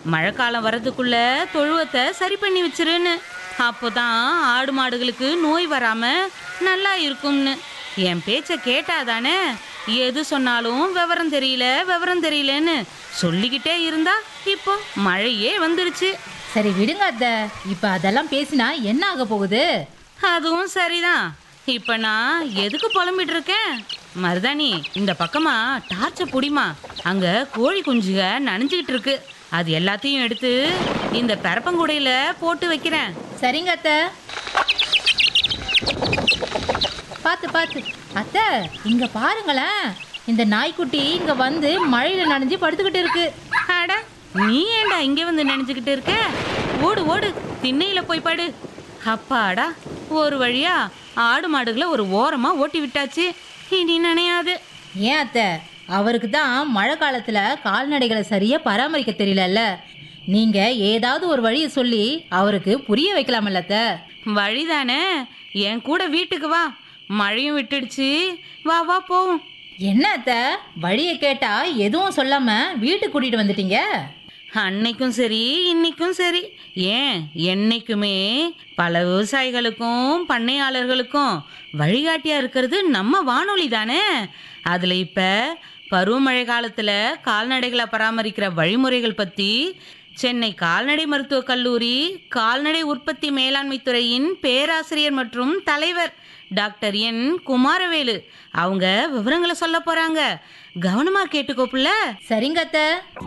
மழைக்காலம் வர்றதுக்குள்ள தொழுவத்தை சரி பண்ணி வச்சிருன்னு. அப்போதான் ஆடு மாடுகளுக்கு நோய் வராம நல்லா இருக்கும்னு. என் பேச்ச கேட்டாதானே. எது சொன்னாலும் விவரம் தெரியலன்னு சொல்லிக்கிட்டே இருந்தா இப்போ மழையே வந்துருச்சு. சரி விடுங்க அத்தை, இப்ப அதெல்லாம் பேசினா என்ன ஆக போகுது? அதுவும் சரிதான். இப்ப நான் எதுக்கு புலம்பிட்டு இருக்கேன்? மருதாணி, இந்த பக்கமா டார்ச்ச புடிமா. அங்க கோழி குஞ்சுக நனைஞ்சுக்கிட்டு இருக்கு. அது எல்லாத்தையும் எடுத்து இந்த பரப்பங்குடையில போட்டு வைக்கிறேன். சரிங்க அத்தை. பாத்து அத்தை, இங்க பாருங்களேன். இந்த நாய்க்குட்டி இங்க வந்து மழையில நனைஞ்சு படுத்துக்கிட்டு இருக்கு. அட, நீ ஏண்டா இங்க வந்து நனைஞ்சுக்கிட்டு இருக்க? ஓடு திண்ணையில போய் படு. அப்பாடா, ஒரு வழியா ஆடு மாடுகளை ஒரு ஓரமா ஓட்டி விட்டாச்சு. இனி நனையாது. ஏன் அத்தை, அவருக்கு தான் மழை காலத்துல கால்நடைகளை சரியா பராமரிக்க தெரியலல்ல. நீங்க ஏதாவது ஒரு வழியை சொல்லி அவருக்கு புரிய வைக்கலாமல்ல அத்தை? வழிதானே, என் கூட வீட்டுக்கு வா. மழையும் விட்டுடுச்சு, வா போவோம். என்ன அத்தை, வழியை கேட்டா எதுவும் சொல்லாம வீட்டுக்கு கூட்டிட்டு வந்துட்டீங்க? அன்னைக்கும் சரி இன்னைக்கும் சரி, ஏன் என்னைக்குமே பல விவசாயிகளுக்கும் பண்ணையாளர்களுக்கும் வழிகாட்டியா இருக்கிறது நம்ம வானொலி தானே. அதுல இப்ப பருவமழை காலத்துல கால்நடைகளை பராமரிக்கிற வழிமுறைகள் பத்தி சென்னை கால்நடை மருத்துவக் கல்லூரி கால்நடை உற்பத்தி மேலாண்மை துறையின் பேராசிரியர் மற்றும் தலைவர் டாக்டர் என் குமாரவேலு அவங்க விவரங்களை சொல்ல போறாங்க. கவனமா கேட்டுக்கோ புள்ள. சரிங்க அத்தை.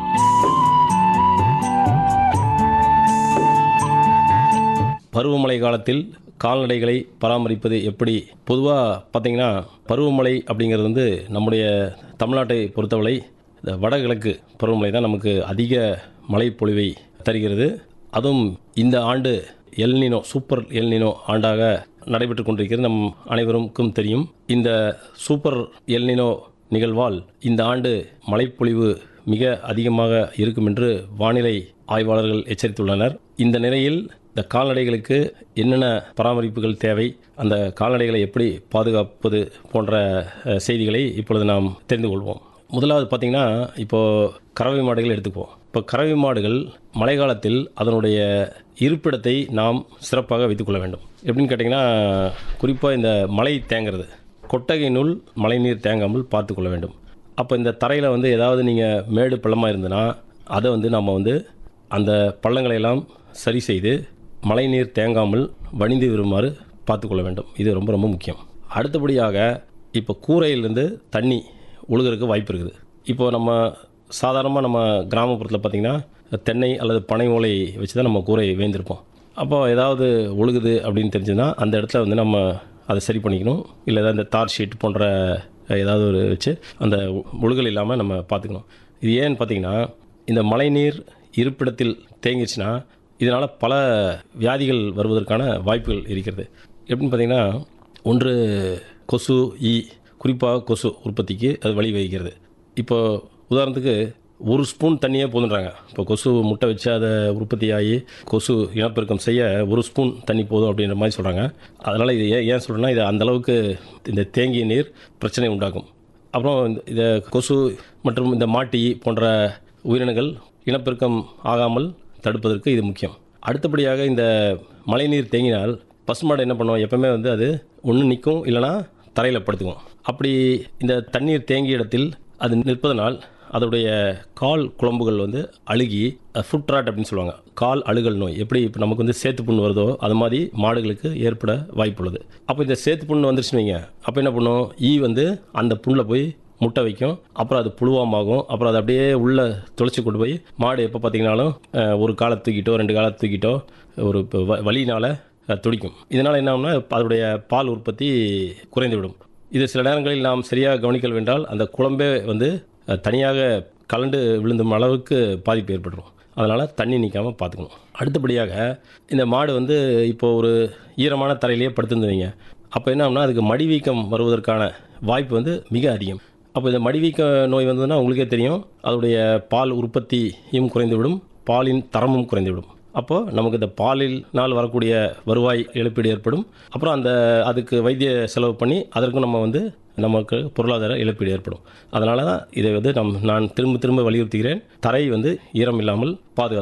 பருவமழை காலத்தில் கால்நடைகளை பராமரிப்பது எப்படி? பொதுவாக பார்த்திங்கன்னா பருவமழை அப்படிங்கிறது வந்து நம்முடைய தமிழ்நாட்டை பொறுத்தவரை இந்த வடகிழக்கு பருவமழை தான் நமக்கு அதிக மழை பொழிவை தருகிறது. அதுவும் இந்த ஆண்டு எல்னினோ, சூப்பர் எல்னினோ ஆண்டாக நடைபெற்று கொண்டிருக்கிறது. நம் அனைவருக்கும் தெரியும். இந்த சூப்பர் எல்னினோ நிகழ்வால் இந்த ஆண்டு மழைப்பொழிவு மிக அதிகமாக இருக்கும் என்று வானிலை ஆய்வாளர்கள் எச்சரித்துள்ளனர். இந்த நிலையில் இந்த கால்நடைகளுக்கு என்னென்ன பராமரிப்புகள் தேவை, அந்த கால்நடைகளை எப்படி பாதுகாப்பது போன்ற செய்திகளை இப்பொழுது நாம் தெரிந்து கொள்வோம். முதலாவது பார்த்திங்கன்னா, இப்போது கறவை மாடுகள் எடுத்துக்குவோம். இப்போ கறவை மாடுகள் மழை காலத்தில் அதனுடைய இருப்பிடத்தை நாம் சிறப்பாக வைத்துக்கொள்ள வேண்டும். எப்படின்னு கேட்டிங்கன்னா, குறிப்பாக இந்த மழை தேங்கிறது, கொட்டகையினுள் மழைநீர் தேங்காமல் பார்த்துக்கொள்ள வேண்டும். அப்போ இந்த தரையில் வந்து ஏதாவது நீங்கள் மேடு பள்ளமாக இருந்ததுன்னா அதை வந்து நம்ம வந்து அந்த பள்ளங்களையெல்லாம் சரி செய்து மழைநீர் தேங்காமல் வடிந்து வருமாறு பார்த்துக்கொள்ள வேண்டும். இது ரொம்ப ரொம்ப முக்கியம். அடுத்தபடியாக இப்போ கூரையிலேருந்து தண்ணி ஒழுகிறதுக்கு வாய்ப்பு இருக்குது. இப்போ நம்ம சாதாரணமாக நம்ம கிராமப்புறத்தில் பார்த்திங்கன்னா தென்னை அல்லது பனை ஓலை வச்சு தான் நம்ம கூரை வேந்திருப்போம். அப்போ ஏதாவது ஒழுகுது அப்படின்னு தெரிஞ்சுன்னா அந்த இடத்துல வந்து நம்ம அதை சரி பண்ணிக்கணும். இல்லை ஏதாவது இந்த தார் ஷீட் போன்ற ஏதாவது ஒரு வச்சு அந்த ஒழுகல் இல்லாமல் நம்ம பார்த்துக்கணும். இது ஏன்னு பார்த்திங்கன்னா, இந்த மழைநீர் இருப்பிடத்தில் தேங்கிடுச்சுன்னா இதனால் பல வியாதிகள் வருவதற்கான வாய்ப்புகள் இருக்கிறது. எப்படின்னு பார்த்திங்கன்னா, ஒன்று கொசு, குறிப்பாக கொசு உற்பத்திக்கு அது வழிவகுக்கிறது. இப்போ உதாரணத்துக்கு ஒரு ஸ்பூன் தண்ணியே போதுன்றாங்க. இப்போ கொசு முட்டை வச்சு அதை உற்பத்தி ஆகி கொசு இனப்பெருக்கம் செய்ய ஒரு ஸ்பூன் தண்ணி போதும் அப்படின்ற மாதிரி சொல்கிறாங்க. அதனால் இது ஏன் சொல்கிறேன்னா, இது அந்தளவுக்கு இந்த தேங்கிய நீர் பிரச்சனை உண்டாக்கும். அப்புறம் இந்த கொசு மற்றும் இந்த மாட்டி போன்ற உயிரினங்கள் இனப்பெருக்கம் ஆகாமல் தடுப்பதற்கு இது முக்கியம். அடுத்தபடியாக இந்த மழைநீர் தேங்கினால் பசுமாடு என்ன பண்ணுவோம், எப்பவுமே வந்து அது ஒன்று நிற்கும், இல்லைனா தரையில் படுத்துக்கும். அப்படி இந்த தண்ணீர் தேங்கிய இடத்தில் அது நிற்பதனால் அதோடைய கால் குழம்புகள் வந்து அழுகி ஃபுட் ராட் அப்படின்னு சொல்லுவாங்க, கால் அழுகல் நோய். எப்படி இப்போ நமக்கு வந்து சேத்து புண் வருதோ அது மாதிரி மாடுகளுக்கு ஏற்பட வாய்ப்புள்ளது. அப்போ இந்த சேத்து புண் வந்துருச்சுன்னு வைங்க, அப்போ என்ன பண்ணும், வந்து அந்த புண்ணில் போய் முட்டை வைக்கும். அப்புறம் அது புழுவாமாகும். அப்புறம் அது அப்படியே உள்ளே துளைச்சி கொண்டு போய் மாடு எப்போ பார்த்திங்கனாலும் ஒரு காலை தூக்கிட்டோ 2 காலை தூக்கிட்டோ ஒரு வலியினால் துடிக்கும். இதனால் என்ன ஆகும்னா அதோடைய பால் உற்பத்தி குறைந்துவிடும். இது சில நேரங்களில் நாம் சரியாக கவனிக்கல் வென்றால் அந்த குழம்பே வந்து தனியாக கலண்டு விழுந்தும் அளவுக்கு பாதிப்பு ஏற்பட்டுரும். அதனால் தண்ணி நிற்காமல் பார்த்துக்கணும். அடுத்தபடியாக இந்த மாடு வந்து இப்போது ஒரு ஈரமான தரையிலேயே படுத்துருந்துவீங்க. அப்போ என்ன ஆகும்னா அதுக்கு மடிவீக்கம் வருவதற்கான வாய்ப்பு வந்து மிக அதிகம். அப்போ இந்த மடிவீக்க நோய் வந்ததுன்னா உங்களுக்கே தெரியும், அதோடைய பால் உற்பத்தியும் குறைந்துவிடும், பாலின் தரமும் குறைந்துவிடும். அப்போது நமக்கு இந்த பாலினால் வரக்கூடிய வருவாய் இழப்பீடு ஏற்படும். அப்புறம் அதுக்கு வைத்திய செலவு பண்ணி அதற்கும் நமக்கு பொருளாதார இழப்பீடு ஏற்படும். அதனால தான் இதை வந்து நான் திரும்ப வலியுறுத்துகிறேன், தரை வந்து ஈரம் இல்லாமல் பாதுகாத்து